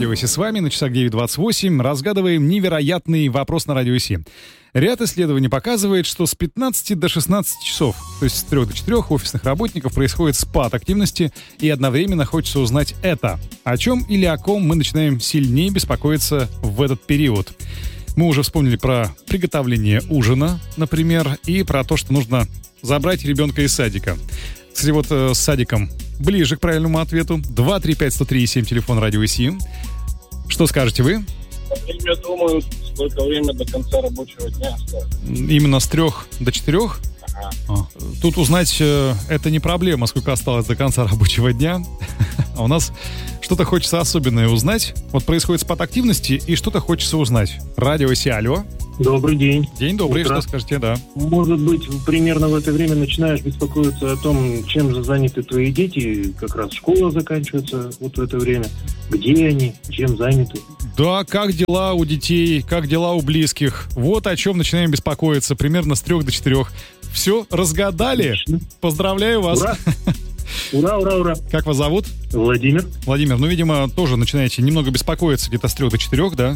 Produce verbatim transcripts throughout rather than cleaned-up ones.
Радио ИС с вами, на часах девять двадцать восемь. Разгадываем невероятный вопрос на Радио ИС. Ряд исследований показывает, что с пятнадцати до шестнадцати часов, то есть с трёх до четырёх, у офисных работников происходит спад активности, и одновременно хочется узнать это. О чем или о ком мы начинаем сильнее беспокоиться в этот период. Мы уже вспомнили про приготовление ужина, например, и про то, что нужно забрать ребенка из садика. Кстати, вот э, с садиком ближе к правильному ответу. два три пять сто три семь, телефон Радио ИС. Что скажете вы? Я думаю, сколько времени до конца рабочего дня осталось. Именно с трех до четырех? Ага. А. Тут узнать э, это не проблема, сколько осталось до конца рабочего дня. А у нас что-то хочется особенное узнать. Вот происходит спад активности, и что-то хочется узнать. Радио ИС, алло. Добрый день. День добрый, Утро. Что скажете, да. Может быть, примерно в это время начинаешь беспокоиться о том, чем же заняты твои дети, как раз школа заканчивается вот в это время. Где они, чем заняты? Да, как дела у детей, как дела у близких. Вот о чем начинаем беспокоиться примерно с трех до четырех. Все, разгадали? Отлично. Поздравляю вас. Ура! Ура, ура, ура. Как вас зовут? Владимир. Владимир, ну, видимо, тоже начинаете немного беспокоиться где-то с трех до четырех, да?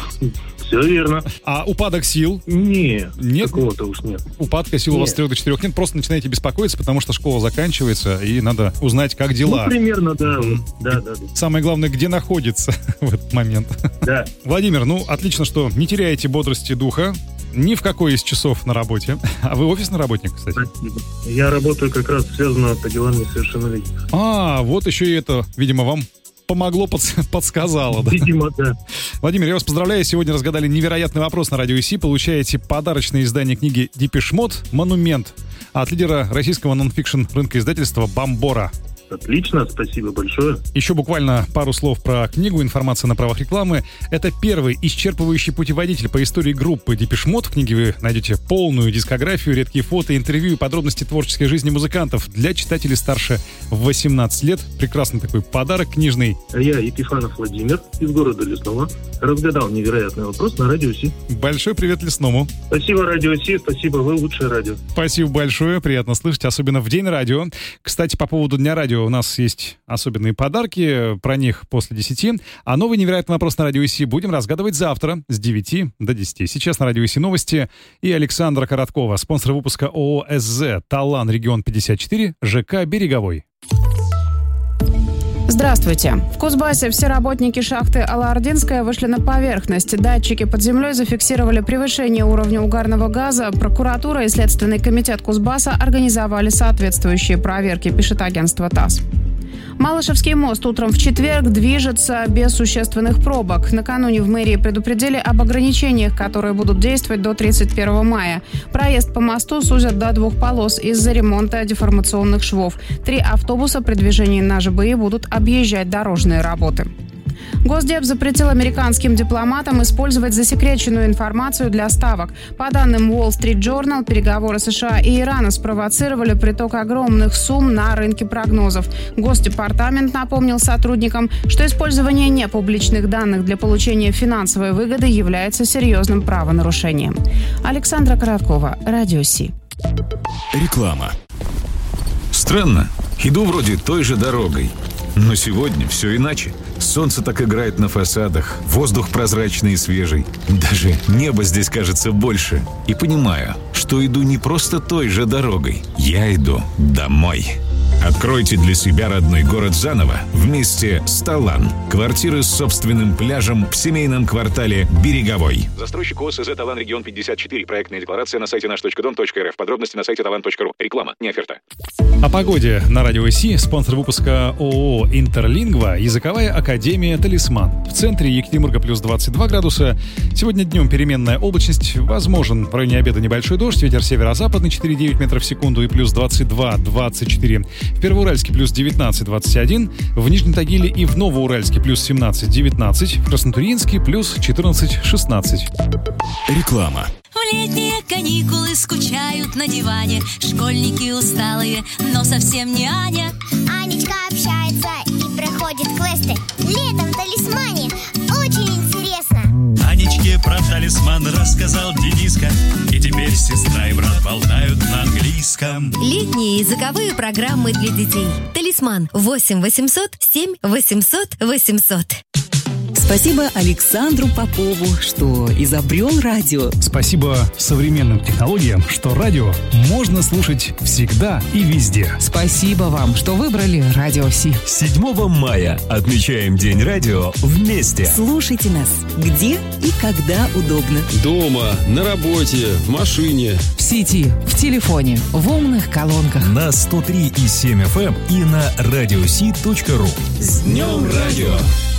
Все верно. А упадок сил? Нет, Нет? такого-то уж нет. Упадка сил у вас с Нет. трех до четырех нет, просто начинаете беспокоиться, потому что школа заканчивается, и надо узнать, как дела. Ну, примерно, да. Да, да, да. Самое главное, где находится в этот момент. Да. Владимир, ну, отлично, что не теряете бодрости духа ни в какой из часов на работе. А вы офисный работник, кстати? Спасибо. Я работаю как раз связано по делам несовершеннолетних. А, вот еще и это, видимо, вам помогло, подс- подсказало, да? Видимо, да. Владимир, я вас поздравляю. Сегодня разгадали невероятный вопрос на Радио ИС. Получаете подарочное издание книги «Депеш Мод. Монумент» от лидера российского нонфикшн рынка издательства «Бомбора». Отлично, спасибо большое. Еще буквально пару слов про книгу, информация на правах рекламы. Это первый исчерпывающий путеводитель по истории группы Депеш Мод. В книге вы найдете полную дискографию, редкие фото, интервью и подробности творческой жизни музыкантов для читателей старше восемнадцати лет. Прекрасный такой подарок книжный. Я Епифанов Владимир из города Лесного. Разгадал невероятный вопрос на Радио ИС. Большой привет Лесному. Спасибо, Радио ИС, спасибо, вы лучшее радио. Спасибо большое, приятно слышать, особенно в День радио. Кстати, по поводу Дня радио у нас есть особенные подарки, про них после десяти. А новый невероятный вопрос на Радио ИС будем разгадывать завтра с девяти до десяти. Сейчас на Радио ИС новости и Александра Короткова, спонсор выпуска ООО СЗ «Талан Регион пятьдесят четыре», ЖК «Береговой». Здравствуйте. В Кузбассе все работники шахты Алаординская вышли на поверхность. Датчики под землей зафиксировали превышение уровня угарного газа. Прокуратура и Следственный комитет Кузбасса организовали соответствующие проверки, пишет агентство ТАСС. Малышевский мост утром в четверг движется без существенных пробок. Накануне в мэрии предупредили об ограничениях, которые будут действовать до тридцать первого мая. Проезд по мосту сузят до двух полос из-за ремонта деформационных швов. Три автобуса при движении на ЖБИ будут объезжать дорожные работы. Госдеп запретил американским дипломатам использовать засекреченную информацию для ставок. По данным Wall Street Journal, переговоры США и Ирана спровоцировали приток огромных сумм на рынке прогнозов. Госдепартамент напомнил сотрудникам, что использование непубличных данных для получения финансовой выгоды является серьезным правонарушением. Александра Короткова, Радио ИС. Реклама. Странно. Иду вроде той же дорогой. Но сегодня все иначе. Солнце так играет на фасадах, воздух прозрачный и свежий. Даже небо здесь кажется больше. И понимаю, что иду не просто той же дорогой. Я иду домой. Откройте для себя родной город заново вместе с Талан. Квартиры с собственным пляжем в семейном квартале Береговой. Застройщик ООО СЗ «Талан Регион пятьдесят четыре». Проектная декларация на сайте наш точка дом точка эр эф. Подробности на сайте талан точка ру. Реклама, не оферта. О погоде на Радио ИС. Спонсор выпуска ООО «Интерлингва». Языковая академия «Талисман». В центре Екатеринбурга плюс двадцать два градуса. Сегодня днем переменная облачность. Возможен в районе обеда небольшой дождь. Ветер северо-западный четыре и девять метров в секунду и плюс двадцать два двадцать четыре. В Первоуральске плюс девятнадцать двадцать один. В Нижнем Тагиле и в Новоуральске плюс семнадцать девятнадцать. В Краснотурьинске плюс четырнадцать шестнадцать. Реклама. В летние каникулы скучают на диване школьники усталые, но совсем не Аня. Анечка общается и проходит квесты. Летом в Талисмане очень интересно. Анечке про Талисман рассказал Дениска, и теперь сестра и брат болтают на английском. Летние языковые программы для детей. Талисман. восемь восемьсот семь восемьсот восемьсот. Спасибо Александру Попову, что изобрел радио. Спасибо современным технологиям, что радио можно слушать всегда и везде. Спасибо вам, что выбрали Радио Си. седьмого мая отмечаем День радио вместе. Слушайте нас где и когда удобно. Дома, на работе, в машине. В сети, в телефоне, в умных колонках. На сто три и семь эф эм и на радиоси точка ру. С Днем радио!